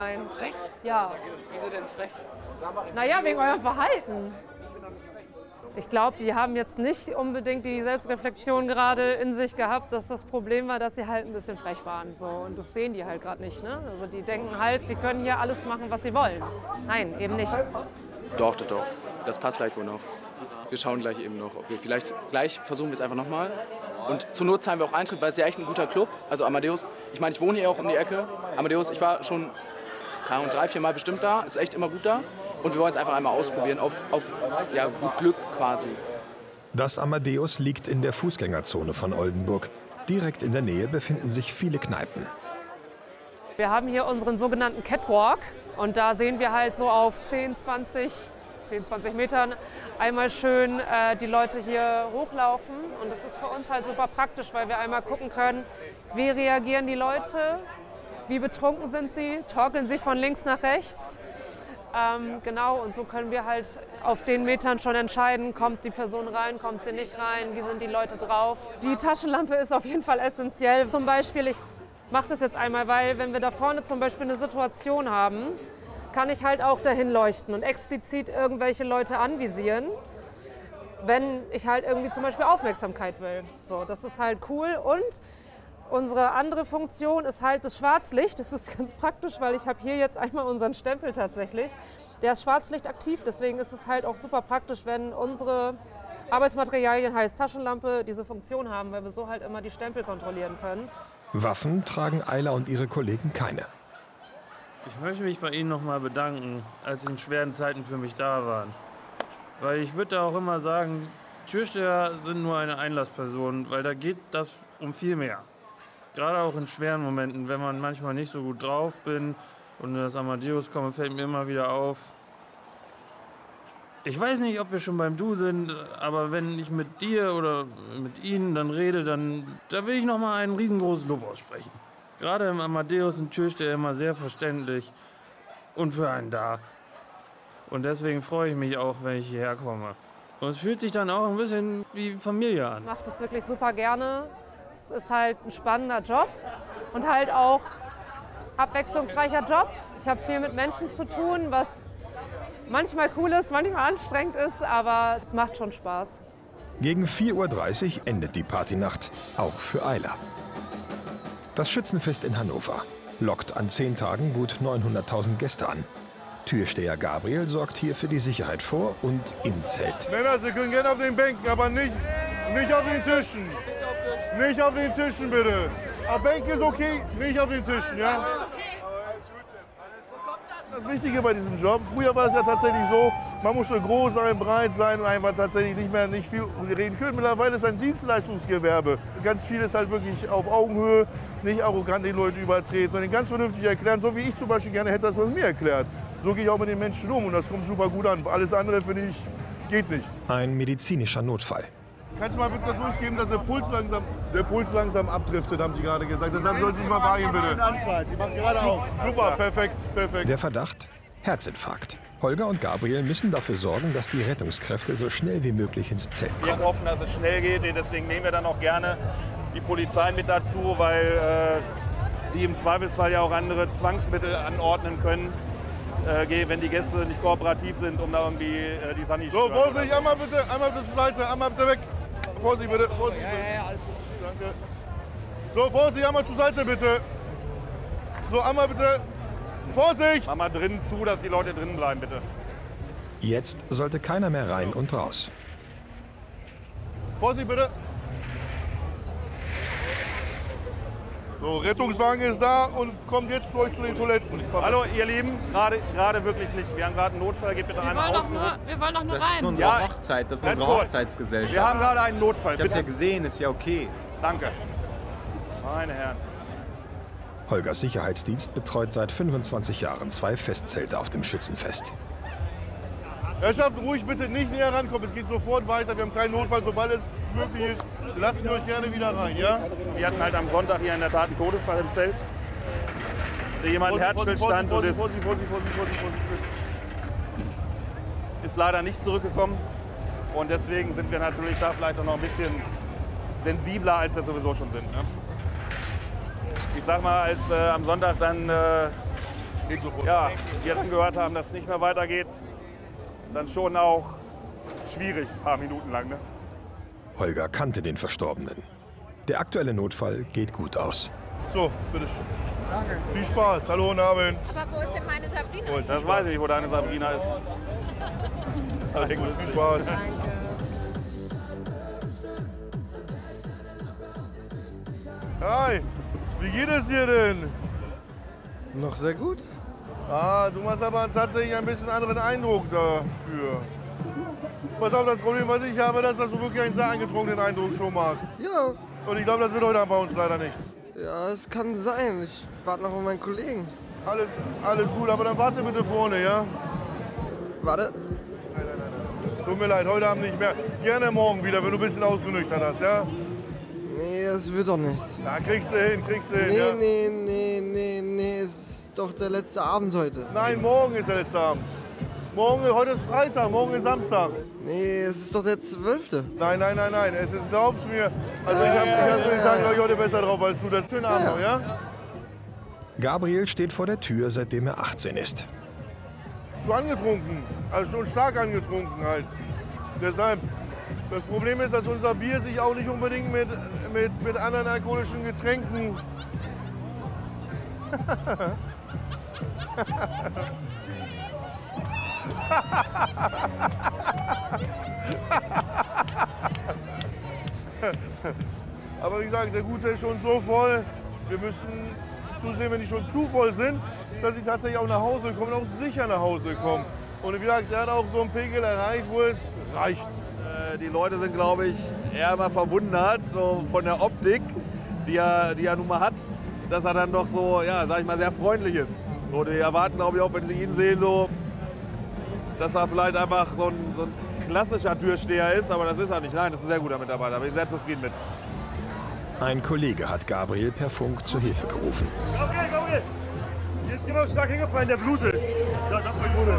Nein. Frech? Ja. Wieso denn frech? Naja, wegen eurem Verhalten. Ich glaube, die haben jetzt nicht unbedingt die Selbstreflexion gerade in sich gehabt, dass das Problem war, dass sie halt ein bisschen frech waren. So. Und das sehen die halt gerade nicht. Ne? Also die denken halt, sie können hier alles machen, was sie wollen. Nein, eben nicht. Doch. Das passt gleich wohl noch. Wir schauen gleich eben noch, ob wir vielleicht gleich versuchen wir es einfach nochmal. Und zur Not zahlen wir auch Eintritt, weil es ja echt ein guter Club. Also Amadeus, ich meine, ich wohne hier auch um die Ecke. Amadeus, ich war schon 3-4 Mal bestimmt da, ist echt immer gut da. Und wir wollen es einfach einmal ausprobieren, auf ja, gut Glück quasi. Das Amadeus liegt in der Fußgängerzone von Oldenburg. Direkt in der Nähe befinden sich viele Kneipen. Wir haben hier unseren sogenannten Catwalk. Und da sehen wir halt so auf 10, 20 Metern einmal schön die Leute hier hochlaufen. Und das ist für uns halt super praktisch, weil wir einmal gucken können, wie reagieren die Leute, wie betrunken sind sie, torkeln sie von links nach rechts. Genau, und so können wir halt auf den Metern schon entscheiden, kommt die Person rein, kommt sie nicht rein, wie sind die Leute drauf. Die Taschenlampe ist auf jeden Fall essentiell. Zum Beispiel, ich mache das jetzt einmal, weil wenn wir da vorne zum Beispiel eine Situation haben, kann ich halt auch dahin leuchten und explizit irgendwelche Leute anvisieren, wenn ich halt irgendwie zum Beispiel Aufmerksamkeit will. So, das ist halt cool. Und unsere andere Funktion ist halt das Schwarzlicht. Das ist ganz praktisch, weil ich habe hier jetzt einmal unseren Stempel tatsächlich. Der ist schwarzlichtaktiv, deswegen ist es halt auch super praktisch, wenn unsere Arbeitsmaterialien, heißt Taschenlampe, diese Funktion haben, weil wir so halt immer die Stempel kontrollieren können. Waffen tragen Ayla und ihre Kollegen keine. Ich möchte mich bei Ihnen noch mal bedanken, als Sie in schweren Zeiten für mich da waren. Weil ich würde da auch immer sagen, Türsteher sind nur eine Einlassperson, weil da geht das um viel mehr. Gerade auch in schweren Momenten, wenn man manchmal nicht so gut drauf bin und das Amadeus komme, fällt mir immer wieder auf. Ich weiß nicht, ob wir schon beim Du sind, aber wenn ich mit dir oder mit Ihnen dann rede, da will ich noch mal ein riesengroßes Lob aussprechen. Gerade im Amadeus sind Türsteher immer sehr verständlich und für einen da. Und deswegen freue ich mich auch, wenn ich hierher komme. Und es fühlt sich dann auch ein bisschen wie Familie an. Ich mache das wirklich super gerne. Es ist halt ein spannender Job und halt auch abwechslungsreicher Job. Ich habe viel mit Menschen zu tun, was manchmal cool ist, manchmal anstrengend ist, aber es macht schon Spaß. Gegen 4:30 Uhr endet die Partynacht, auch für Ayla. Das Schützenfest in Hannover lockt an 10 Tagen gut 900.000 Gäste an. Türsteher Gabriel sorgt hier für die Sicherheit vor und im Zelt. Männer, Sie können gerne auf den Bänken, aber nicht auf den Tischen. Nicht auf den Tischen, bitte. Auf Bänken ist okay, nicht auf den Tischen, ja? Das Wichtige bei diesem Job, früher war das ja tatsächlich so, man musste groß sein, breit sein und einfach tatsächlich nicht viel reden können. Mittlerweile ist es ein Dienstleistungsgewerbe. Ganz viel ist halt wirklich auf Augenhöhe, nicht arrogant den Leuten übertreten, sondern ganz vernünftig erklären, so wie ich zum Beispiel gerne hätte, dass man es mir erklärt. So gehe ich auch mit den Menschen um und das kommt super gut an. Alles andere, finde ich, geht nicht. Ein medizinischer Notfall. Kannst du mal bitte durchgeben, dass der Puls langsam abdriftet, haben Sie gerade gesagt. Deshalb sollten Sie mal beeilen, bitte. Anfall. Die machen gerade auf. Super, perfekt. Der Verdacht? Herzinfarkt. Holger und Gabriel müssen dafür sorgen, dass die Rettungskräfte so schnell wie möglich ins Zelt kommen. Wir hoffen, dass es schnell geht. Deswegen nehmen wir dann auch gerne die Polizei mit dazu, weil die im Zweifelsfall ja auch andere Zwangsmittel anordnen können, wenn die Gäste nicht kooperativ sind, um da irgendwie die Sanni zu So, Vorsicht, einmal bitte zur Seite, einmal bitte weg. Vorsicht, bitte. Vorsicht, bitte. Ja, alles gut. Danke. So, Vorsicht, einmal zur Seite, bitte. So, einmal bitte. Vorsicht! Mach mal drinnen zu, dass die Leute drinnen bleiben, bitte. Jetzt sollte keiner mehr rein und raus. Vorsicht, bitte. So, Rettungswagen ist da und kommt jetzt zu euch zu den Toiletten. Hallo, ihr Lieben, gerade wirklich nicht. Wir haben gerade einen Notfall, geht bitte einmal außen. Wir wollen doch nur rein. Das ist unsere Hochzeit, das ist unsere Hochzeitsgesellschaft. Wir haben gerade einen Notfall, Ich hab's ja bitte. gesehen, ist ja okay. Danke. Meine Herren. Holgers Sicherheitsdienst betreut seit 25 Jahren 2 Festzelte auf dem Schützenfest. Herrschaften, ruhig bitte nicht näher rankommen. Es geht sofort weiter. Wir haben keinen Notfall, sobald es möglich ist. Lassen wir euch gerne wieder rein, ja? Wir hatten halt am Sonntag hier in der Tat einen Todesfall im Zelt. Da jemand Herzstillstand und ist leider nicht zurückgekommen. Und deswegen sind wir natürlich da vielleicht auch noch ein bisschen sensibler, als wir sowieso schon sind. Ne? Ich sag mal, als am Sonntag dann Geht sofort. Ja, wir hatten gehört haben, dass es nicht mehr weitergeht. Dann schon auch schwierig, ein paar Minuten lang. Ne? Holger kannte den Verstorbenen. Der aktuelle Notfall geht gut aus. So, bitteschön. Danke. Viel Spaß. Hallo, guten Abend. Aber wo ist denn meine Sabrina? Das weiß ich, wo deine Sabrina ist. Alles gut, viel Spaß. Hi, wie geht es dir denn? Noch sehr gut. Ah, du machst aber tatsächlich ein bisschen anderen Eindruck dafür. Pass auf, das Problem, was ich habe, ist, dass du wirklich einen sehr eingetrunkenen Eindruck schon machst. Ja. Und ich glaube, das wird heute bei uns leider nichts. Ja, es kann sein. Ich warte noch auf meinen Kollegen. Alles gut, aber dann warte bitte vorne, ja? Warte. Nein. Tut mir leid, heute Abend nicht mehr. Gerne morgen wieder, wenn du ein bisschen ausgenüchtert hast, ja? Nee, das wird doch nichts. Ja, kriegst du hin, Nee, ja? nee. Es ist doch der letzte Abend heute. Nein, morgen ist der letzte Abend. Heute ist Freitag, morgen ist Samstag. Nee, es ist doch der 12. Nein. Es ist, glaub's mir. Also ich sage euch heute besser drauf als du. Das schönen Abend noch, ja? Gabriel steht vor der Tür, seitdem er 18 ist. Zu angetrunken, also schon stark angetrunken halt. Deshalb, das Problem ist, dass unser Bier sich auch nicht unbedingt mit anderen alkoholischen Getränken aber wie gesagt, der Gute ist schon so voll. Wir müssen zusehen, wenn die schon zu voll sind, dass sie tatsächlich auch nach Hause kommen, auch sicher nach Hause kommen. Und wie gesagt, der hat auch so einen Pegel erreicht, wo es reicht. Die Leute sind, glaube ich, eher mal verwundert so von der Optik, die er nun mal hat, dass er dann doch so, ja, sag ich mal, sehr freundlich ist. So, die erwarten, glaube ich, auch, wenn sie ihn sehen, so, dass er vielleicht einfach so ein klassischer Türsteher ist, aber das ist er nicht. Nein, das ist ein sehr guter Mitarbeiter, da bin ich sehr zufrieden mit. Ein Kollege hat Gabriel per Funk zur Hilfe gerufen. Gabriel! Hier ist jemand stark hingefallen, der blutet. Ja, das war Bruder.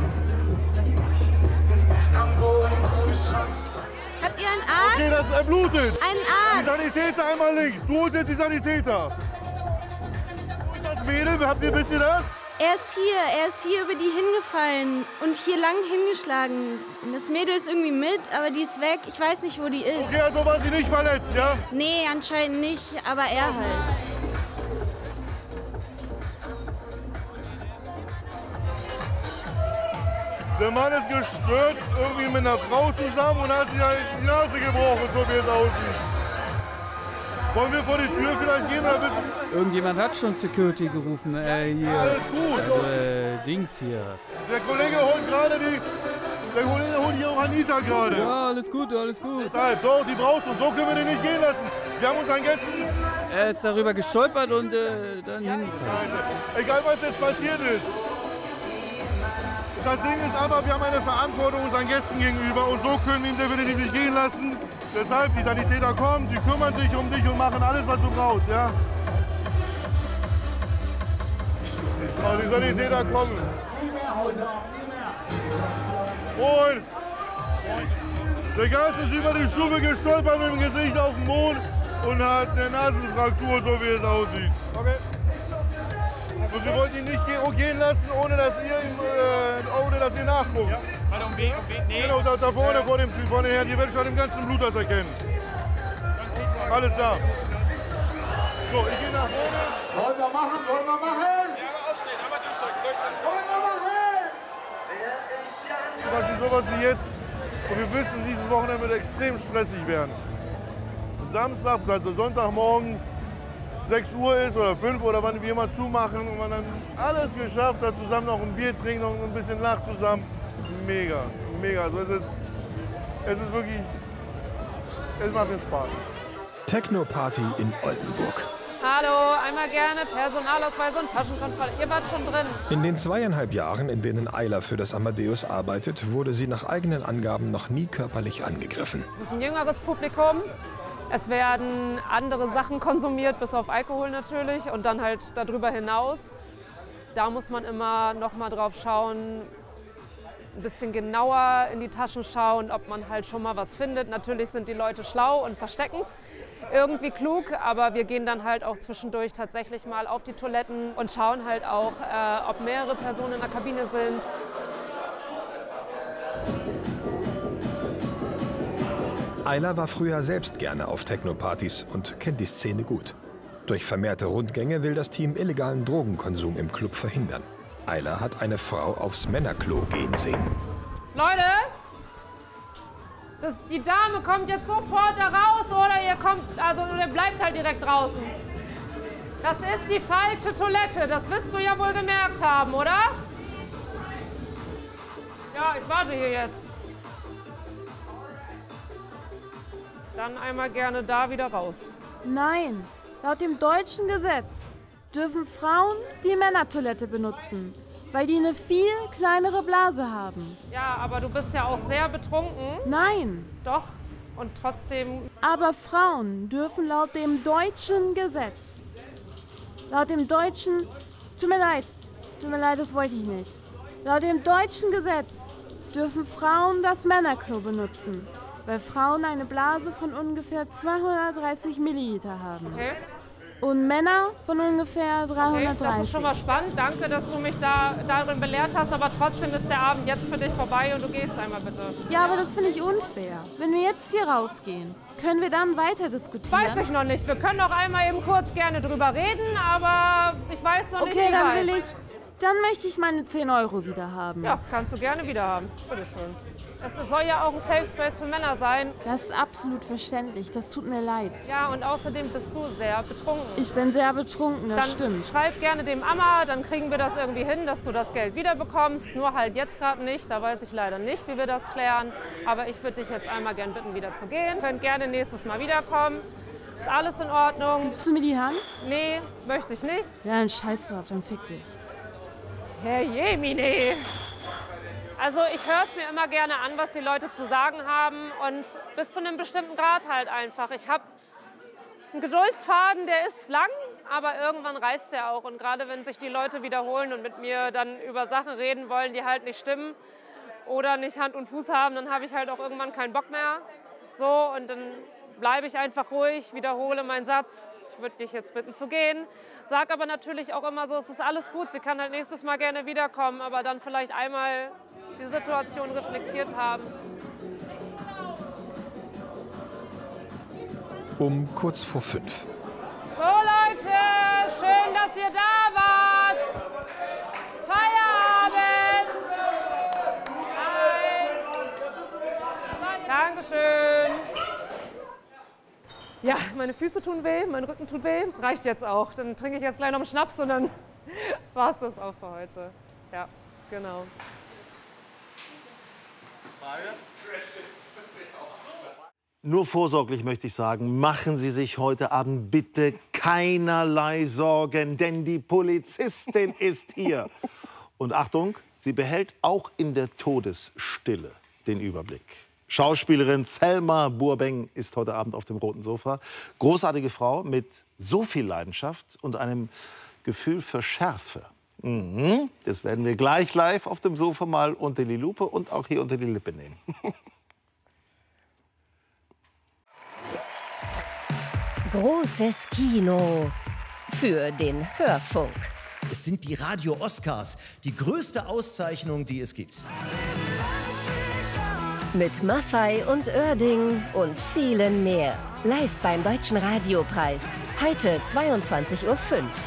Habt ihr einen Arzt? Okay, er blutet. Einen Die Arzt? Sanitäter einmal links. Du holst jetzt die Sanitäter. Und das Mädel, wisst ihr das? Er ist hier über die hingefallen und hier lang hingeschlagen. Das Mädel ist irgendwie mit, aber die ist weg. Ich weiß nicht, wo die ist. Okay, also war sie nicht verletzt, ja? Nee, anscheinend nicht, aber er halt. Der Mann ist gestürzt, irgendwie mit einer Frau zusammen und hat sich halt die Nase gebrochen, so wie es aussieht. Wollen wir vor die Tür vielleicht gehen? Oder bitte? Irgendjemand hat schon Security gerufen, hier. Alles gut. Dings hier. Der Kollege holt gerade hier auch Anita gerade. Ja, alles gut. Deshalb, so, die brauchst du, so können wir den nicht gehen lassen. Wir haben unseren Gästen... Er ist darüber gestolpert und dann hingefallen. Egal, was jetzt passiert ist. Das Ding ist aber, wir haben eine Verantwortung unseren Gästen gegenüber und so können wir ihn definitiv nicht gehen lassen. Deshalb, die Sanitäter kommen, die kümmern sich um dich und machen alles, was du brauchst, ja? Also die Sanitäter kommen. Und der Gast ist über die Stufe gestolpert mit dem Gesicht auf den Boden und hat eine Nasenfraktur, so wie es aussieht. Okay. Und wir wollten ihn nicht gehen lassen, ohne dass ihr nachguckt. Ja, nee. Genau, da vorne vor dem Herrn, die werdet schon im ganzen Blut das erkennen. Alles da. So, ich gehe nach vorne. Wollen wir machen? Ja, aber aufstehen, aber durchdrücken. Wollen wir machen? Zum Beispiel sowas wie jetzt. Und wir wissen, dieses Wochenende wird extrem stressig werden. Samstag, also Sonntagmorgen, 6 Uhr ist oder 5 oder wann wir immer zumachen und man dann alles geschafft hat, zusammen noch ein Bier trinken und ein bisschen lacht zusammen. Mega. Also es ist wirklich, es macht mir Spaß. Techno-Party in Oldenburg. Hallo, einmal gerne Personalausweis und Taschenkontrolle. Ihr wart schon drin. In den 2,5 Jahren, in denen Ayla für das Amadeus arbeitet, wurde sie nach eigenen Angaben noch nie körperlich angegriffen. Es ist ein jüngeres Publikum. Es werden andere Sachen konsumiert, bis auf Alkohol natürlich und dann halt darüber hinaus. Da muss man immer noch mal drauf schauen, ein bisschen genauer in die Taschen schauen, ob man halt schon mal was findet. Natürlich sind die Leute schlau und verstecken es irgendwie klug, aber wir gehen dann halt auch zwischendurch tatsächlich mal auf die Toiletten und schauen halt auch, ob mehrere Personen in der Kabine sind. Ayla war früher selbst gerne auf Techno-Partys und kennt die Szene gut. Durch vermehrte Rundgänge will das Team illegalen Drogenkonsum im Club verhindern. Ayla hat eine Frau aufs Männerklo gehen sehen. Leute, die Dame kommt jetzt sofort da raus oder ihr bleibt halt direkt draußen. Das ist die falsche Toilette, das wirst du ja wohl gemerkt haben, oder? Ja, ich warte hier jetzt. Dann einmal gerne da wieder raus. Nein, laut dem deutschen Gesetz dürfen Frauen die Männertoilette benutzen, weil die eine viel kleinere Blase haben. Ja, aber du bist ja auch sehr betrunken. Nein. Doch, und trotzdem... Aber Frauen dürfen laut dem deutschen Gesetz, tut mir leid, das wollte ich nicht. Laut dem deutschen Gesetz dürfen Frauen das Männerklo benutzen, weil Frauen eine Blase von ungefähr 230 Milliliter haben. Okay. Und Männer von ungefähr 330. Okay, das ist schon mal spannend. Danke, dass du mich darin belehrt hast. Aber trotzdem ist der Abend jetzt für dich vorbei und du gehst einmal bitte. Ja, aber das finde ich unfair. Wenn wir jetzt hier rausgehen, können wir dann weiter diskutieren? Weiß ich noch nicht. Wir können noch einmal eben kurz gerne drüber reden, aber ich weiß noch nicht, wie weit. Okay, dann möchte ich meine 10 Euro wieder haben. Ja, kannst du gerne wieder haben. Bitteschön. Es soll ja auch ein Safe Space für Männer sein. Das ist absolut verständlich. Das tut mir leid. Ja, und außerdem bist du sehr betrunken. Ich bin sehr betrunken, das stimmt. Dann schreib gerne dem Amma, dann kriegen wir das irgendwie hin, dass du das Geld wiederbekommst. Nur halt jetzt gerade nicht. Da weiß ich leider nicht, wie wir das klären. Aber ich würde dich jetzt einmal gern bitten, wieder zu gehen. Könnt gerne nächstes Mal wiederkommen. Ist alles in Ordnung. Gibst du mir die Hand? Nee, möchte ich nicht. Ja, dann scheiß drauf, dann fick dich. Herr Jemine. Also ich höre es mir immer gerne an, was die Leute zu sagen haben und bis zu einem bestimmten Grad halt einfach. Ich habe einen Geduldsfaden, der ist lang, aber irgendwann reißt der auch. Und gerade wenn sich die Leute wiederholen und mit mir dann über Sachen reden wollen, die halt nicht stimmen oder nicht Hand und Fuß haben, dann habe ich halt auch irgendwann keinen Bock mehr. So, und dann bleibe ich einfach ruhig, wiederhole meinen Satz. Ich würde dich jetzt bitten zu gehen. Sag aber natürlich auch immer so, es ist alles gut. Sie kann halt nächstes Mal gerne wiederkommen, aber dann vielleicht einmal die Situation reflektiert haben. Um kurz vor 5. So Leute, schön, dass ihr da wart. Feierabend. Hi. Dankeschön. Ja, meine Füße tun weh, mein Rücken tut weh. Reicht jetzt auch. Dann trinke ich jetzt gleich noch einen Schnaps und dann war es das auch für heute. Ja, genau. Nur vorsorglich möchte ich sagen, machen Sie sich heute Abend bitte keinerlei Sorgen, denn die Polizistin ist hier. Und Achtung, sie behält auch in der Todesstille den Überblick. Schauspielerin Thelma Burbank ist heute Abend auf dem roten Sofa. Großartige Frau mit so viel Leidenschaft und einem Gefühl für Schärfe. Das werden wir gleich live auf dem Sofa mal unter die Lupe und auch hier unter die Lippe nehmen. Großes Kino für den Hörfunk. Es sind die Radio Oscars, die größte Auszeichnung, die es gibt. Mit Maffay und Oerding und vielen mehr. Live beim Deutschen Radiopreis. Heute 22:05 Uhr.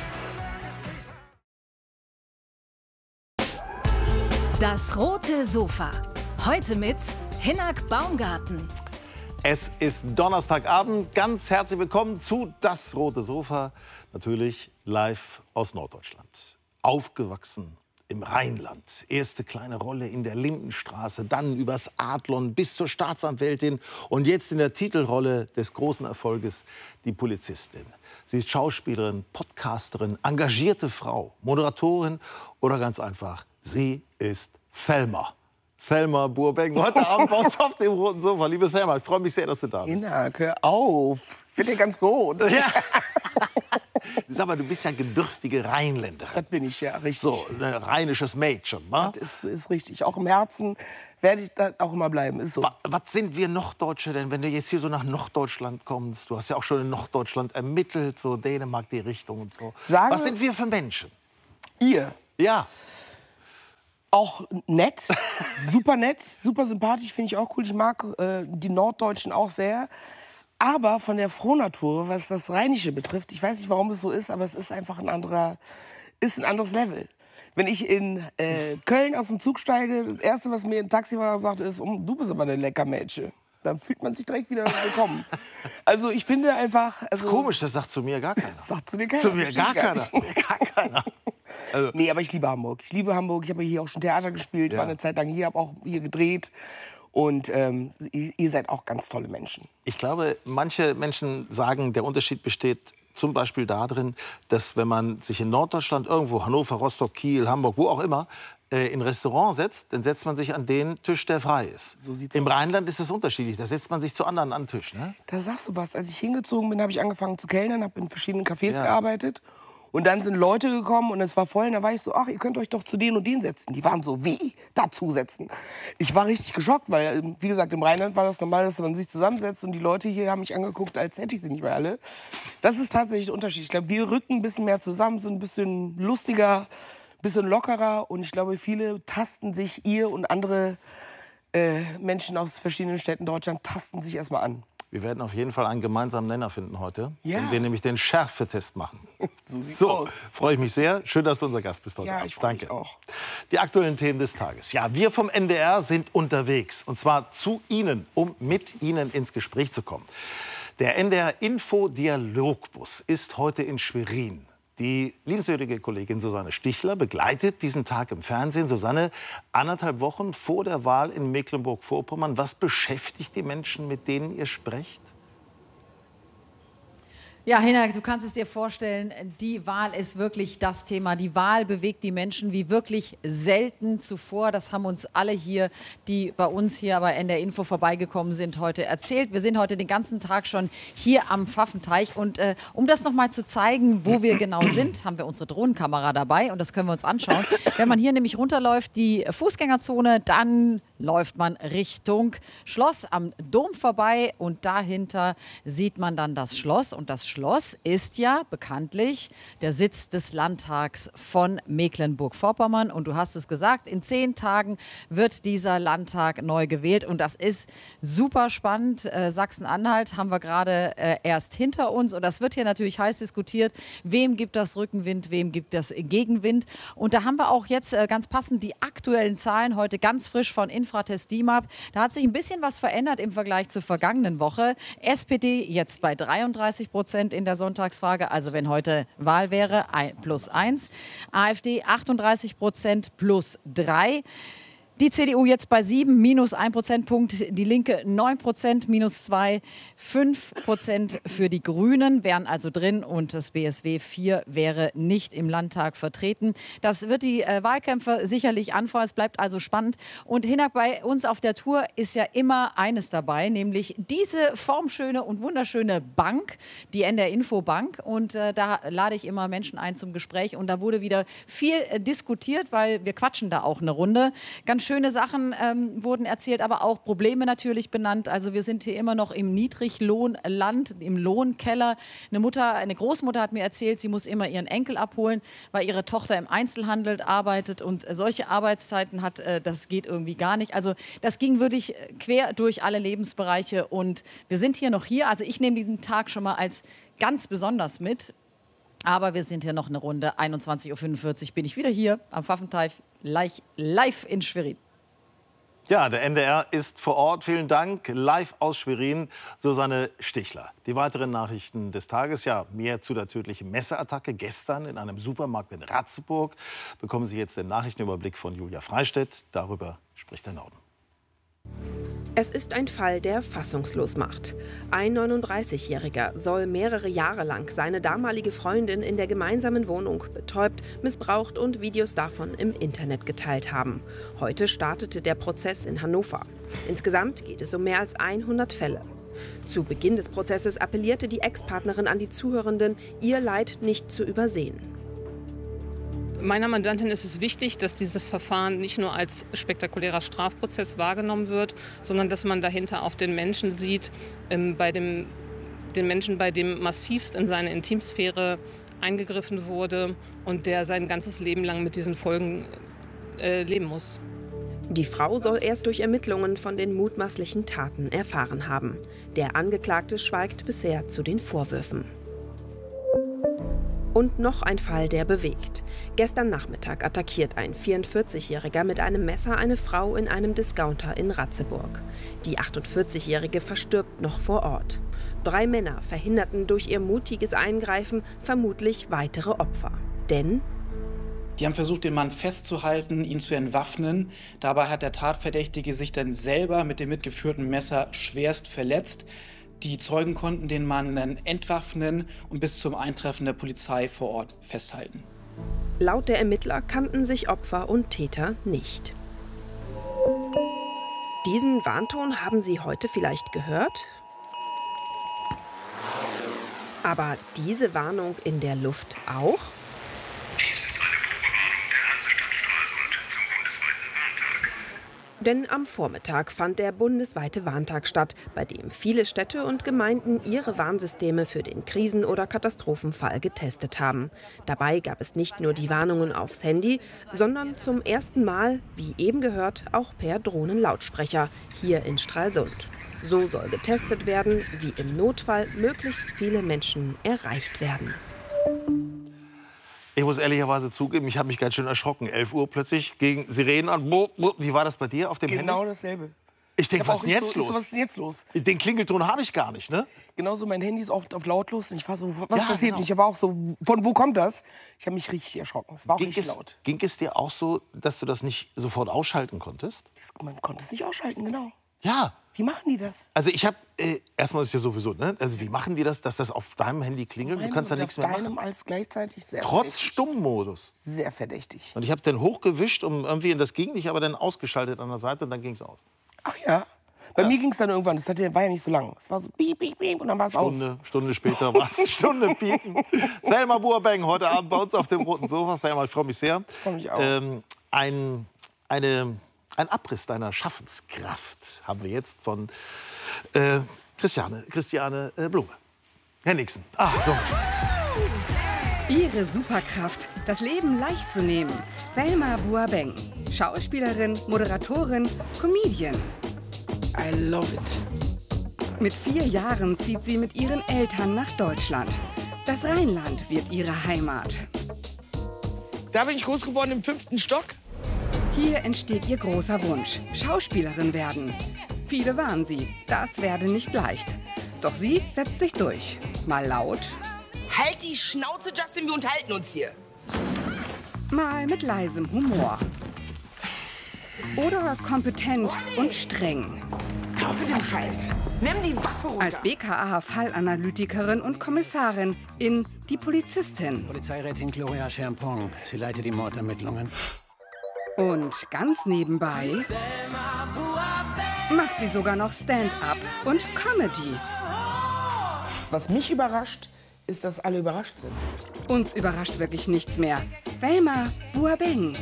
Das rote Sofa. Heute mit Hinnerk Baumgarten. Es ist Donnerstagabend. Ganz herzlich willkommen zu Das rote Sofa. Natürlich live aus Norddeutschland. Aufgewachsen im Rheinland. Erste kleine Rolle in der Lindenstraße, dann übers Adlon bis zur Staatsanwältin und jetzt in der Titelrolle des großen Erfolges die Polizistin. Sie ist Schauspielerin, Podcasterin, engagierte Frau, Moderatorin oder ganz einfach, sie ist Thelma. Thelma Burbank, heute Abend bei uns auf dem roten Sofa. Liebe Thelma, ich freue mich sehr, dass du da bist. Hinnerk, hör auf. Ich finde den ganz gut. Ja. Sag mal, du bist ja gebürtige Rheinländerin. Das bin ich, ja, richtig. So, ein rheinisches Mädchen, ne? Das ist richtig. Auch im Herzen werde ich das auch immer bleiben. Ist so. Was sind wir Norddeutsche denn, wenn du jetzt hier so nach Norddeutschland kommst? Du hast ja auch schon in Norddeutschland ermittelt, so Dänemark die Richtung und so. Was sind wir für Menschen? Ihr? Ja. Auch nett, super sympathisch, finde ich auch cool. Ich mag die Norddeutschen auch sehr. Aber von der Frohnatur, was das Rheinische betrifft, ich weiß nicht, warum es so ist, aber es ist einfach ein anderes Level. Wenn ich in Köln aus dem Zug steige, das Erste, was mir ein Taxifahrer sagt, ist, du bist aber eine lecker Mädchen. Dann fühlt man sich direkt wieder willkommen. Also ich finde einfach... Das ist komisch, das sagt zu mir gar keiner. Das sagt zu dir keiner. Zu mir gar keiner. Gar keiner. Also. Nee, aber ich liebe Hamburg. Ich liebe Hamburg. Ich habe hier auch schon Theater gespielt, war eine Zeit lang hier, habe auch hier gedreht. Und ihr seid auch ganz tolle Menschen. Ich glaube, manche Menschen sagen, der Unterschied besteht zum Beispiel darin, dass wenn man sich in Norddeutschland irgendwo, Hannover, Rostock, Kiel, Hamburg, wo auch immer, in ein Restaurant setzt, dann setzt man sich an den Tisch, der frei ist. So sieht's Im aus. Rheinland ist es unterschiedlich. Da setzt man sich zu anderen an den Tisch. Ne? Da sagst du was. Als ich hingezogen bin, habe ich angefangen zu kellnern, habe in verschiedenen Cafés gearbeitet. Und dann sind Leute gekommen und es war voll. Und da war ich so, ach, ihr könnt euch doch zu denen und denen setzen. Die waren so, wie? Dazusetzen. Ich war richtig geschockt, weil, wie gesagt, im Rheinland war das normal, dass man sich zusammensetzt. Und die Leute hier haben mich angeguckt, als hätte ich sie nicht mehr alle. Das ist tatsächlich der Unterschied. Ich glaube, wir rücken ein bisschen mehr zusammen, sind ein bisschen lustiger, ein bisschen lockerer. Und ich glaube, viele tasten sich, ihr und andere Menschen aus verschiedenen Städten Deutschland, tasten sich erstmal an. Wir werden auf jeden Fall einen gemeinsamen Nenner finden heute, wenn wir nämlich den Schärfetest machen. So sieht's aus. Freue ich mich sehr. Schön, dass du unser Gast bist heute. Ja, ich freue mich auch. Die aktuellen Themen des Tages. Ja, wir vom NDR sind unterwegs. Und zwar zu Ihnen, um mit Ihnen ins Gespräch zu kommen. Der NDR-Info-Dialogbus ist heute in Schwerin. Die liebenswürdige Kollegin Susanne Stichler begleitet diesen Tag im Fernsehen. Susanne, 1,5 Wochen vor der Wahl in Mecklenburg-Vorpommern. Was beschäftigt die Menschen, mit denen ihr sprecht? Ja, Hinak, du kannst es dir vorstellen, die Wahl ist wirklich das Thema. Die Wahl bewegt die Menschen wie wirklich selten zuvor. Das haben uns alle hier, die bei uns hier bei NDR Info vorbeigekommen sind, heute erzählt. Wir sind heute den ganzen Tag schon hier am Pfaffenteich. Und um das noch mal zu zeigen, wo wir genau sind, haben wir unsere Drohnenkamera dabei. Und das können wir uns anschauen. Wenn man hier nämlich runterläuft, die Fußgängerzone, dann läuft man Richtung Schloss am Dom vorbei. Und dahinter sieht man dann das Schloss. Und das Schloss ist ja bekanntlich der Sitz des Landtags von Mecklenburg-Vorpommern. Und du hast es gesagt, in 10 Tagen wird dieser Landtag neu gewählt. Und das ist super spannend. Sachsen-Anhalt haben wir gerade erst hinter uns. Und das wird hier natürlich heiß diskutiert. Wem gibt das Rückenwind, wem gibt das Gegenwind? Und da haben wir auch jetzt ganz passend die aktuellen Zahlen heute ganz frisch von Infratest DIMAP. Da hat sich ein bisschen was verändert im Vergleich zur vergangenen Woche. SPD jetzt bei 33% in der Sonntagsfrage, also wenn heute Wahl wäre, +1. AfD 38% +3. Die CDU jetzt bei 7, -1 Prozentpunkt. Die Linke 9%, -2. 5% für die Grünen wären also drin und das BSW 4 wäre nicht im Landtag vertreten. Das wird die Wahlkämpfe sicherlich anfeuern. Es bleibt also spannend. Und Hinak, bei uns auf der Tour ist ja immer eines dabei, nämlich diese formschöne und wunderschöne Bank, die NDR Info Bank. Und da lade ich immer Menschen ein zum Gespräch. Und da wurde wieder viel diskutiert, weil wir quatschen da auch eine Runde. Ganz schöne Sachen wurden erzählt, aber auch Probleme natürlich benannt. Also wir sind hier immer noch im Niedriglohnland, im Lohnkeller. Eine Großmutter hat mir erzählt, sie muss immer ihren Enkel abholen, weil ihre Tochter im Einzelhandel arbeitet und solche Arbeitszeiten hat, das geht irgendwie gar nicht. Also das ging wirklich quer durch alle Lebensbereiche und wir sind hier noch hier. Also ich nehme diesen Tag schon mal als ganz besonders mit. Aber wir sind hier noch eine Runde. 21:45 Uhr bin ich wieder hier am Pfaffenteich, live in Schwerin. Ja, der NDR ist vor Ort. Vielen Dank. Live aus Schwerin, Susanne Stichler. Die weiteren Nachrichten des Tages. Ja, mehr zu der tödlichen Messerattacke gestern in einem Supermarkt in Ratzeburg. Bekommen Sie jetzt den Nachrichtenüberblick von Julia Freistedt. Darüber spricht der Norden. Es ist ein Fall, der fassungslos macht. Ein 39-Jähriger soll mehrere Jahre lang seine damalige Freundin in der gemeinsamen Wohnung betäubt, missbraucht und Videos davon im Internet geteilt haben. Heute startete der Prozess in Hannover. Insgesamt geht es um mehr als 100 Fälle. Zu Beginn des Prozesses appellierte die Ex-Partnerin an die Zuhörenden, ihr Leid nicht zu übersehen. Meiner Mandantin ist es wichtig, dass dieses Verfahren nicht nur als spektakulärer Strafprozess wahrgenommen wird, sondern dass man dahinter auch den Menschen sieht, den Menschen, bei dem massivst in seine Intimsphäre eingegriffen wurde und der sein ganzes Leben lang mit diesen Folgen leben muss. Die Frau soll erst durch Ermittlungen von den mutmaßlichen Taten erfahren haben. Der Angeklagte schweigt bisher zu den Vorwürfen. Und noch ein Fall, der bewegt. Gestern Nachmittag attackiert ein 44-Jähriger mit einem Messer eine Frau in einem Discounter in Ratzeburg. Die 48-Jährige verstirbt noch vor Ort. 3 Männer verhinderten durch ihr mutiges Eingreifen vermutlich weitere Opfer. Denn die haben versucht, den Mann festzuhalten, ihn zu entwaffnen. Dabei hat der Tatverdächtige sich dann selber mit dem mitgeführten Messer schwerst verletzt. Die Zeugen konnten den Mann dann entwaffnen und bis zum Eintreffen der Polizei vor Ort festhalten. Laut der Ermittler kannten sich Opfer und Täter nicht. Diesen Warnton haben Sie heute vielleicht gehört? Aber diese Warnung in der Luft auch? Denn am Vormittag fand der bundesweite Warntag statt, bei dem viele Städte und Gemeinden ihre Warnsysteme für den Krisen- oder Katastrophenfall getestet haben. Dabei gab es nicht nur die Warnungen aufs Handy, sondern zum ersten Mal, wie eben gehört, auch per Drohnenlautsprecher hier in Stralsund. So soll getestet werden, wie im Notfall möglichst viele Menschen erreicht werden. Ich muss ehrlicherweise zugeben, ich habe mich ganz schön erschrocken. 11 Uhr plötzlich gegen Sirenen an. Wie war das bei dir auf dem Handy? Genau dasselbe. Ich denke, was ist denn jetzt los? Was ist denn jetzt los? Den Klingelton habe ich gar nicht, ne? Genauso, mein Handy ist auf lautlos und ich war so, was passiert? Genau. Und ich war auch so, von wo kommt das? Ich habe mich richtig erschrocken. Es war auch richtig laut. Ging es dir auch so, dass du das nicht sofort ausschalten konntest? Man konnte es nicht ausschalten, genau. Ja. Wie machen die das? Also ich habe, erstmal ist ja sowieso, ne? Also wie machen die das, dass das auf deinem Handy klingelt? Du kannst da nichts mehr machen. Alles gleichzeitig sehr Trotz Stummmodus. Sehr verdächtig. Und ich habe den hochgewischt, und das ging nicht, aber dann ausgeschaltet an der Seite und dann ging es aus. Ach ja? Bei mir ging es dann irgendwann, war ja nicht so lang. Es war so piep, piep, piep und dann war es aus. Stunde später war es Stunde piepen. Thelma Buabeng heute Abend bei uns auf dem roten Sofa. Thelma, ich freue mich sehr. Ich freue mich auch. Ein Abriss deiner Schaffenskraft haben wir jetzt von Christiane Blume. Henningsen. Ach, so. Ihre Superkraft, das Leben leicht zu nehmen. Thelma Buabeng. Schauspielerin, Moderatorin, Comedian. I love it. Mit 4 Jahren zieht sie mit ihren Eltern nach Deutschland. Das Rheinland wird ihre Heimat. Da bin ich groß geworden im 5. Stock. Hier entsteht ihr großer Wunsch, Schauspielerin werden. Viele warnen sie, das werde nicht leicht. Doch sie setzt sich durch. Mal laut. Halt die Schnauze, Justin, wir unterhalten uns hier. Mal mit leisem Humor. Oder kompetent und streng. Hör auf mit dem Scheiß. Nimm die Waffe runter. Als BKA-Fallanalytikerin und Kommissarin in Die Polizistin. Polizeirätin Gloria Schermpong. Sie leitet die Mordermittlungen. Und ganz nebenbei macht sie sogar noch Stand-up und Comedy. Was mich überrascht, ist, dass alle überrascht sind. Uns überrascht wirklich nichts mehr. Thelma Buabeng.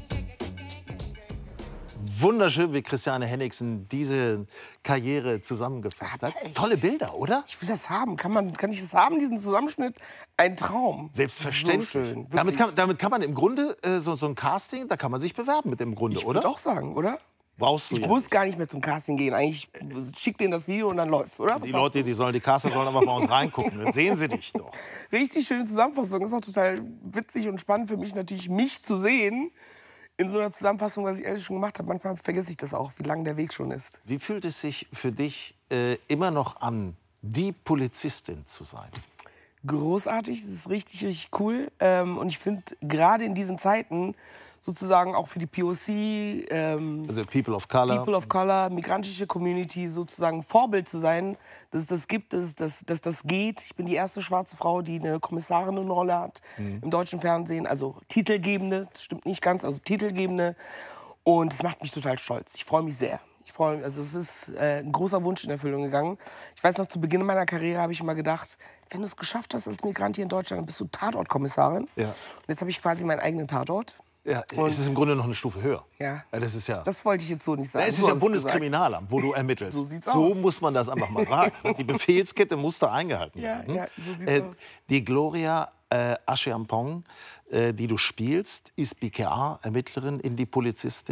Wunderschön, wie Christiane Henningsen diese Karriere zusammengefasst hat. Tolle Bilder, oder? Ich will das haben. Kann ich das haben, diesen Zusammenschnitt? Ein Traum. Selbstverständlich. So schön. Damit kann man im Grunde, so ein Casting, da kann man sich bewerben mit dem Grunde, oder? Ich würde auch sagen, oder? Brauchst du Ich muss gar nicht mehr zum Casting gehen. Eigentlich schick denen das Video und dann läuft's, oder? Die Leute, die Caster sollen aber bei uns reingucken. Dann sehen sie dich doch. Richtig schöne Zusammenfassung. Ist auch total witzig und spannend für mich natürlich, mich zu sehen in so einer Zusammenfassung, was ich alles schon gemacht habe. Manchmal vergesse ich das auch, wie lang der Weg schon ist. Wie fühlt es sich für dich immer noch an, die Polizistin zu sein? Großartig, es ist richtig, richtig cool. Und ich finde, gerade in diesen Zeiten, sozusagen auch für die POC, also People of Color, migrantische Community, sozusagen Vorbild zu sein, dass es das gibt, dass das geht. Ich bin die erste schwarze Frau, die eine Kommissarinnenrolle hat im deutschen Fernsehen. Also Titelgebende, das stimmt nicht ganz, also Titelgebende. Und das macht mich total stolz. Ich freue mich sehr. Ich freue mich. Also es ist ein großer Wunsch in Erfüllung gegangen. Ich weiß noch, zu Beginn meiner Karriere habe ich immer gedacht, wenn du es geschafft hast als Migrant hier in Deutschland, dann bist du Tatortkommissarin. Ja. Und jetzt habe ich quasi meinen eigenen Tatort. Ja, es ist im Grunde noch eine Stufe höher. Ja. Das ist ja. Das wollte ich jetzt so nicht sagen. Es ist ja Bundeskriminalamt, wo du ermittelst. So sieht's so aus. muss man das einfach mal sagen. Die Befehlskette muss da eingehalten werden. Ja, so sieht's aus. Die Gloria Acheampong, die du spielst, ist BKA-Ermittlerin in die Polizistin.